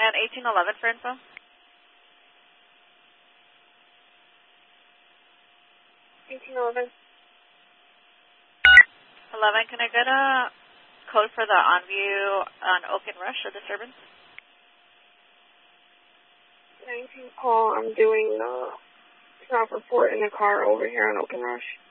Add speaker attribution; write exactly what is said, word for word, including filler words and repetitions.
Speaker 1: And eighteen eleven for info.
Speaker 2: eighteen eleven.
Speaker 1: eleven, can I get a code for the on-view on Oak and Rush, a disturbance?
Speaker 2: nineteen call, I'm doing the stop report in the car over here on Oak and Rush.